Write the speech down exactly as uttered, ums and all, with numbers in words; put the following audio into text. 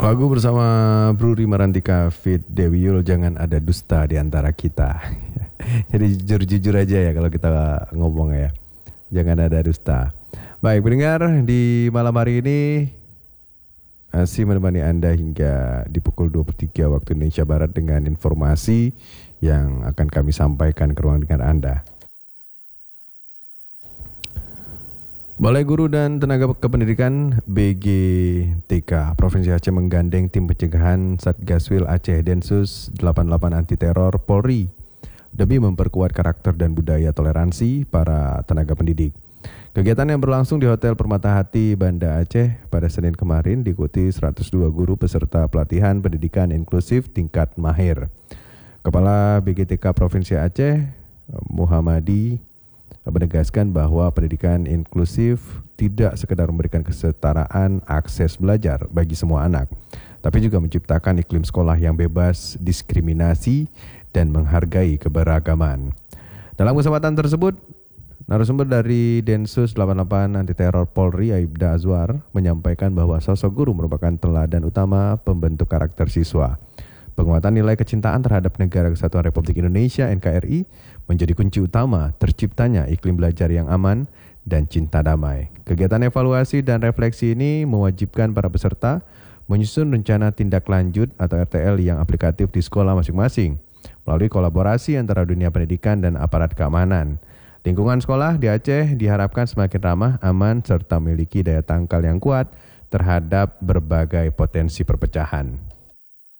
Lagu bersama Bruri Marantika Fit Dewi Yul, jangan ada dusta di antara kita. Jadi jujur-jujur aja ya kalau kita ngomong ya. Jangan ada dusta. Baik pendengar, di malam hari ini masih menemani Anda hingga di pukul dua puluh tiga waktu Indonesia Barat dengan informasi yang akan kami sampaikan ke ruang dengar Anda. Balai Guru dan Tenaga Kependidikan B G T K Provinsi Aceh menggandeng tim pencegahan Satgaswil Aceh Densus delapan puluh delapan Anti Teror Polri demi memperkuat karakter dan budaya toleransi para tenaga pendidik. Kegiatan yang berlangsung di Hotel Permata Hati, Banda Aceh pada Senin kemarin diikuti seratus dua guru peserta pelatihan pendidikan inklusif tingkat mahir. Kepala B G T K Provinsi Aceh, Muhammadi, menegaskan bahwa pendidikan inklusif tidak sekedar memberikan kesetaraan akses belajar bagi semua anak, tapi juga menciptakan iklim sekolah yang bebas diskriminasi dan menghargai keberagaman. Dalam kesempatan tersebut, narasumber dari Densus delapan puluh delapan Anti Teror Polri, Aibda Azwar, menyampaikan bahwa sosok guru merupakan teladan utama pembentuk karakter siswa. Penguatan nilai kecintaan terhadap Negara Kesatuan Republik Indonesia N K R I menjadi kunci utama terciptanya iklim belajar yang aman dan cinta damai. Kegiatan evaluasi dan refleksi ini mewajibkan para peserta menyusun rencana tindak lanjut atau R T L yang aplikatif di sekolah masing-masing melalui kolaborasi antara dunia pendidikan dan aparat keamanan. Lingkungan sekolah di Aceh diharapkan semakin ramah, aman, serta memiliki daya tangkal yang kuat terhadap berbagai potensi perpecahan.